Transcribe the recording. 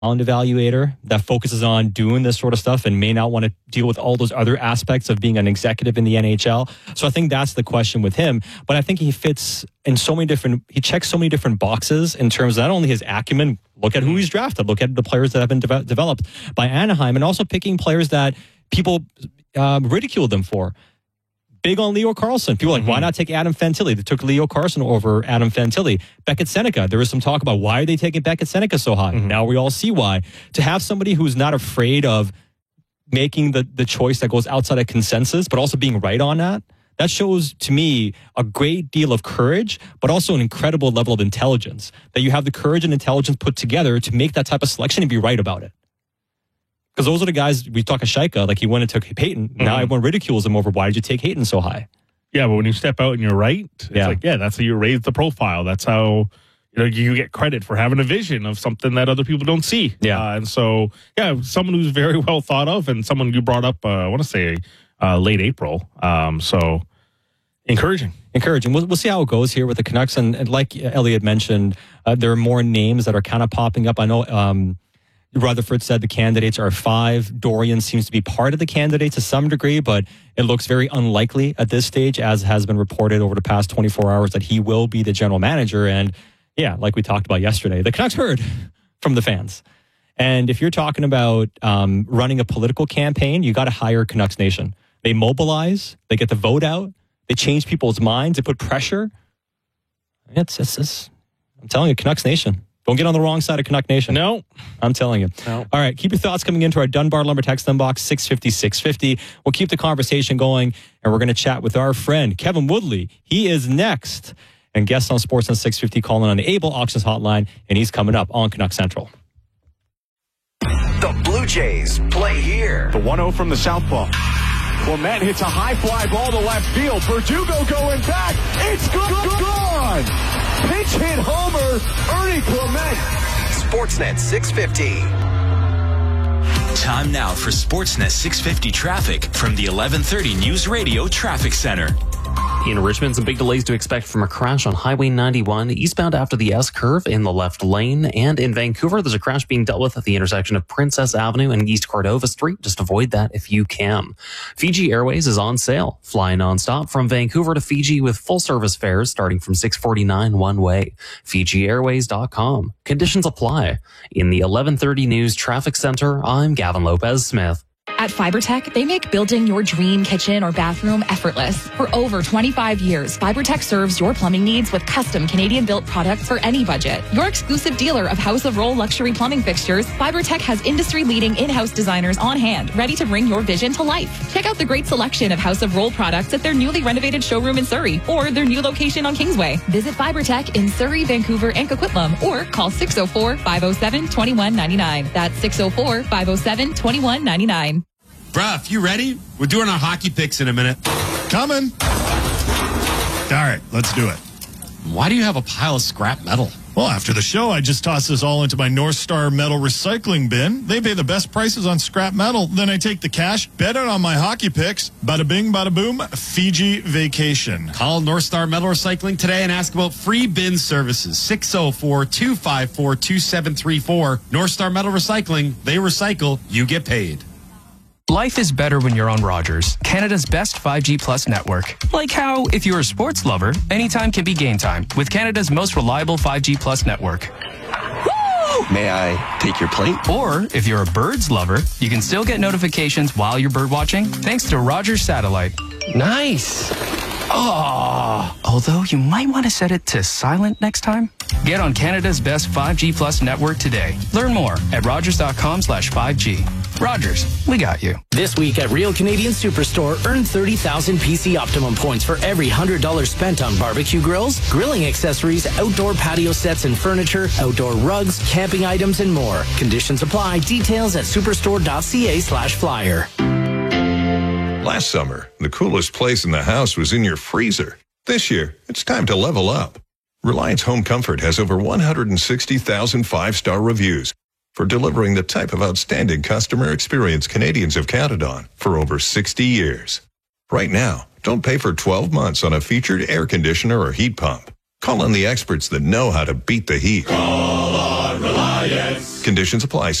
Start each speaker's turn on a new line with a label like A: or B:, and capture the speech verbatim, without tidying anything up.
A: talent evaluator that focuses on doing this sort of stuff and may not want to deal with all those other aspects of being an executive in the N H L. So I think that's the question with him. But I think he fits in so many different, he checks so many different boxes in terms of not only his acumen, look at who he's drafted, look at the players that have been de- developed by Anaheim, and also picking players that people um, ridicule them for. Big on Leo Carlsson. People are like, mm-hmm. why not take Adam Fantilli? They took Leo Carlsson over Adam Fantilli. Beckett Seneca. There was some talk about why are they taking Beckett Seneca so high? Mm-hmm. Now we all see why. To have somebody who's not afraid of making the, the choice that goes outside of consensus, but also being right on that, that shows to me a great deal of courage, but also an incredible level of intelligence. That you have the courage and intelligence put together to make that type of selection and be right about it. Because those are the guys, we talk of Shaika, like he went and took Peyton. Mm-hmm. Now everyone ridicules him over why did you take Hayton so high?
B: Yeah, but when you step out and you're right, it's
A: yeah.
B: like, yeah, that's how you raise the profile. That's how, you know, you get credit for having a vision of something that other people don't see.
A: Yeah.
B: Uh, and so, yeah, someone who's very well thought of and someone you brought up, uh, I want to say, uh, late April. Um, so, encouraging.
A: Encouraging. We'll, we'll see how it goes here with the Canucks. And, and like Elliot mentioned, uh, there are more names that are kind of popping up. I know um, Rutherford said the candidates are five. Dorian seems to be part of the candidates to some degree, but it looks very unlikely at this stage, as has been reported over the past twenty-four hours, that he will be the general manager. And yeah, like we talked about yesterday, the Canucks heard from the fans. And if you're talking about um, running a political campaign, you got to hire Canucks Nation. They mobilize, they get the vote out, they change people's minds, they put pressure. It's, it's, it's I'm telling you, Canucks Nation. Don't get on the wrong side of Canuck Nation.
B: No.
A: I'm telling you.
B: No.
A: All right. Keep your thoughts coming into our Dunbar Lumber text inbox, six fifty, six fifty. We'll keep the conversation going, and we're going to chat with our friend, Kevin Woodley. He is next, and guest on Sportsnet six fifty calling on the Able Auctions Hotline, and he's coming up on Canuck Central.
C: The Blue Jays play here.
D: The one oh from the southpaw. Clement hits a high fly ball to left field. Verdugo going back. It's gone. Pitch hit homer. Ernie Clement.
C: Sportsnet six fifty.
E: Time now for Sportsnet six fifty traffic from the eleven thirty News Radio Traffic Center.
F: In Richmond, some big delays to expect from a crash on Highway ninety-one, eastbound after the S-curve in the left lane. And in Vancouver, there's a crash being dealt with at the intersection of Princess Avenue and East Cordova Street. Just avoid that if you can. Fiji Airways is on sale. Fly nonstop from Vancouver to Fiji with full-service fares starting from six forty-nine one way. Fiji Airways dot com. Conditions apply. In the eleven thirty News Traffic Center, I'm Gavin Lopez-Smith.
G: At FiberTech, they make building your dream kitchen or bathroom effortless. For over twenty-five years, FiberTech serves your plumbing needs with custom Canadian-built products for any budget. Your exclusive dealer of House of Roll luxury plumbing fixtures, FiberTech has industry-leading in-house designers on hand, ready to bring your vision to life. Check out the great selection of House of Roll products at their newly renovated showroom in Surrey or their new location on Kingsway. Visit FiberTech in Surrey, Vancouver, and Coquitlam, or call six oh four, five oh seven, two one nine nine. That's six oh four, five oh seven, two one nine nine.
H: Bruh, you ready? We're doing our hockey picks in a minute.
I: Coming. All right, let's do it.
H: Why do you have a pile of scrap metal?
I: Well, after the show, I just toss this all into my North Star Metal recycling bin. They pay the best prices on scrap metal. Then I take the cash, bet it on my hockey picks. Bada bing, bada boom, Fiji vacation.
H: Call North Star Metal Recycling today and ask about free bin services. six oh four, two five four, two seven three four. North Star Metal Recycling. They recycle. You get paid.
J: Life is better when you're on Rogers, Canada's best five G Plus network. Like how, if you're a sports lover, anytime can be game time with Canada's most reliable five G Plus network. Woo!
K: May I take your plate?
J: Or, if you're a birds lover, you can still get notifications while you're bird watching thanks to Rogers Satellite.
K: Nice.
J: Oh, although you might want to set it to silent next time. Get on Canada's best five G Plus network today. Learn more at rogers.com slash 5G. Rogers, we got you.
L: This week at Real Canadian Superstore, earn thirty thousand P C Optimum points for every one hundred dollars spent on barbecue grills, grilling accessories, outdoor patio sets and furniture, outdoor rugs, camping items, and more. Conditions apply. Details at superstore.ca slash flyer.
M: Last summer, the coolest place in the house was in your freezer. This year, it's time to level up. Reliance Home Comfort has over one hundred sixty thousand five-star reviews for delivering the type of outstanding customer experience Canadians have counted on for over sixty years. Right now, don't pay for twelve months on a featured air conditioner or heat pump. Call on the experts that know how to beat the heat.
N: Call on Reliance. Science.
M: Conditions apply.